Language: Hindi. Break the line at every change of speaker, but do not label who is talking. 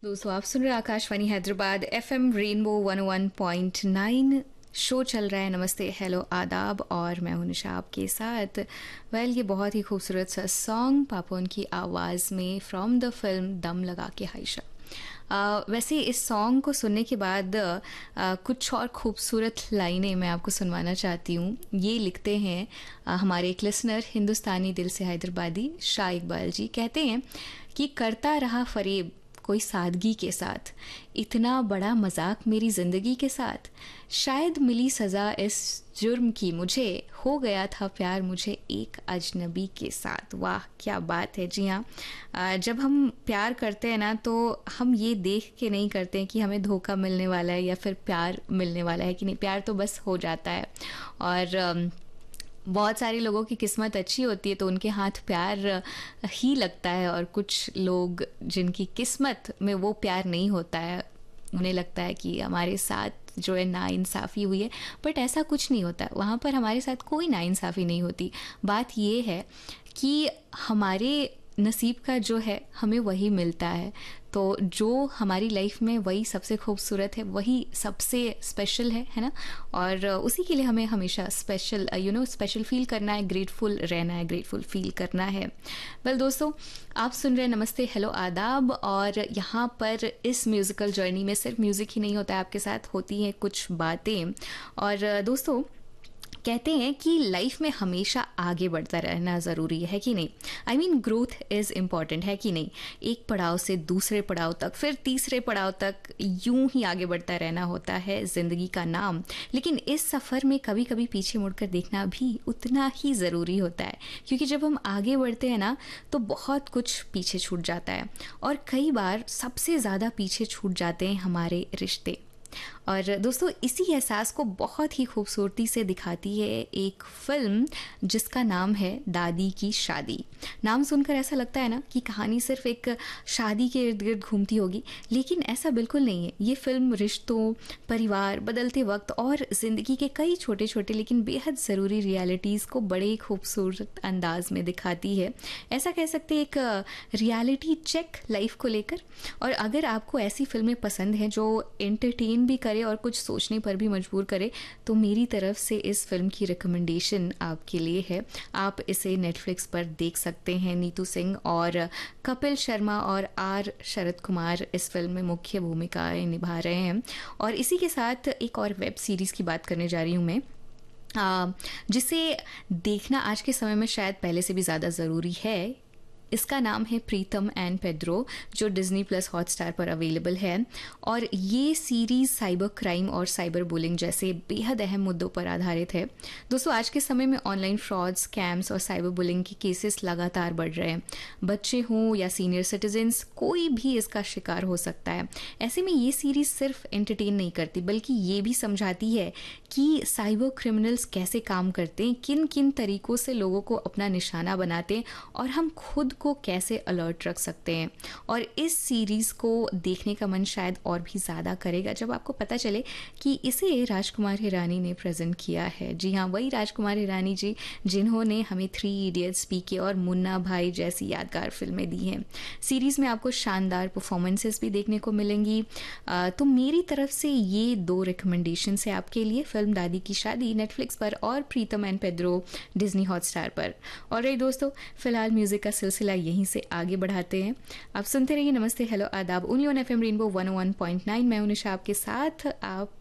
दोस्तों आप सुन रहे हैं Akashvani Hyderabad FM rainbow 101.9। Show चल रहा है नमस्ते हेलो आदाब और मैं हूं निशा आपके साथ। ये बहुत ही खूबसूरत सा सॉन्ग पापोन की आवाज़ में फ्रॉम द फिल्म दम लगा के हाइशा। वैसे इस सॉन्ग को सुनने के बाद कुछ और खूबसूरत लाइनें मैं आपको सुनवाना चाहती हूँ। ये लिखते हैं हमारे एक लिसनर हिंदुस्तानी दिल से हैदराबादी शाह इकबाल जी। कहते हैं कि करता रहा फरेब कोई सादगी के साथ, इतना बड़ा मजाक मेरी ज़िंदगी के साथ, शायद मिली सज़ा इस जुर्म की मुझे, हो गया था प्यार मुझे एक अजनबी के साथ। वाह क्या बात है। जी हाँ, जब हम प्यार करते हैं ना तो हम ये देख के नहीं करते हैं कि हमें धोखा मिलने वाला है या फिर प्यार मिलने वाला है कि नहीं। प्यार तो बस हो जाता है। और बहुत सारे लोगों की किस्मत अच्छी होती है तो उनके हाथ प्यार ही लगता है, और कुछ लोग जिनकी किस्मत में वो प्यार नहीं होता है उन्हें लगता है कि हमारे साथ जो है नाइंसाफ़ी हुई है। बट ऐसा कुछ नहीं होता, वहाँ पर हमारे साथ कोई नाइंसाफ़ी नहीं होती। बात ये है कि हमारे नसीब का जो है हमें वही मिलता है। तो जो हमारी लाइफ में वही सबसे खूबसूरत है, वही सबसे स्पेशल है ना। और उसी के लिए हमें हमेशा स्पेशल स्पेशल फील करना है, ग्रेटफुल रहना है, ग्रेटफुल फील करना है। दोस्तों आप सुन रहे हैं नमस्ते हेलो आदाब, और यहाँ पर इस म्यूज़िकल जर्नी में सिर्फ म्यूज़िक ही नहीं होता है, आपके साथ होती हैं कुछ बातें। और दोस्तों कहते हैं कि लाइफ में हमेशा आगे बढ़ता रहना ज़रूरी है कि नहीं। I mean growth is important है कि नहीं। एक पड़ाव से दूसरे पड़ाव तक, फिर तीसरे पड़ाव तक, यूं ही आगे बढ़ता रहना होता है ज़िंदगी का नाम। लेकिन इस सफ़र में कभी कभी पीछे मुड़कर देखना भी उतना ही ज़रूरी होता है, क्योंकि जब हम आगे बढ़ते हैं ना तो बहुत कुछ पीछे छूट जाता है। और कई बार सबसे ज़्यादा पीछे छूट जाते हैं हमारे रिश्ते। और दोस्तों इसी एहसास को बहुत ही खूबसूरती से दिखाती है एक फिल्म जिसका नाम है दादी की शादी। नाम सुनकर ऐसा लगता है ना कि कहानी सिर्फ एक शादी के इर्द गिर्द घूमती होगी, लेकिन ऐसा बिल्कुल नहीं है। ये फिल्म रिश्तों, परिवार, बदलते वक्त और ज़िंदगी के कई छोटे छोटे लेकिन बेहद ज़रूरी रियलिटीज़ को बड़े खूबसूरत अंदाज में दिखाती है। ऐसा कह सकते हैं एक रियलिटी चेक लाइफ को लेकर। और अगर आपको ऐसी फिल्में पसंद हैं जो एंटरटेन भी करे और कुछ सोचने पर भी मजबूर करे, तो मेरी तरफ से इस फिल्म की रिकमेंडेशन आपके लिए है। आप इसे नेटफ्लिक्स पर देख सकते हैं। नीतू सिंह और कपिल शर्मा और आर शरद कुमार इस फिल्म में मुख्य भूमिकाएं निभा रहे हैं। और इसी के साथ एक और वेब सीरीज़ की बात करने जा रही हूँ मैं, जिसे देखना आज के समय में शायद पहले से भी ज़्यादा ज़रूरी है। इसका नाम है प्रीतम एंड पेड्रो, जो डिज्नी प्लस हॉटस्टार पर अवेलेबल है। और ये सीरीज़ साइबर क्राइम और साइबर बुलिंग जैसे बेहद अहम मुद्दों पर आधारित है। दोस्तों आज के समय में ऑनलाइन फ्रॉड, स्कैम्स और साइबर बुलिंग के केसेस लगातार बढ़ रहे हैं। बच्चे हों या सीनियर सिटीजन्स, कोई भी इसका शिकार हो सकता है। ऐसे में ये सीरीज़ सिर्फ एंटरटेन नहीं करती, बल्कि ये भी समझाती है कि साइबर क्रिमिनल्स कैसे काम करते हैं, किन किन तरीक़ों से लोगों को अपना निशाना बनाते हैं, और हम खुद को कैसे अलर्ट रख सकते हैं। और इस सीरीज़ को देखने का मन शायद और भी ज़्यादा करेगा जब आपको पता चले कि इसे राजकुमार हिरानी ने प्रेजेंट किया है। जी हाँ, वही राजकुमार हिरानी जी जिन्होंने हमें 3 इडियट्स, पीके और मुन्ना भाई जैसी यादगार फिल्में दी हैं। सीरीज़ में आपको शानदार परफॉर्मेंसेस भी देखने को मिलेंगी। तो मेरी तरफ से ये 2 रिकमेंडेशन है आपके लिए, फिल्म दादी की शादी नेटफ्लिक्स पर और प्रीतम एंड पेड्रो डिज्नी हॉटस्टार पर। और रही दोस्तों फिलहाल म्यूज़िक का सिलसिला यहीं से आगे बढ़ाते हैं। आप सुनते रहिए नमस्ते हेलो आदाब ओनली ऑन एफएम रेनबो 101.9। मैं हूं निशा आपके साथ। आप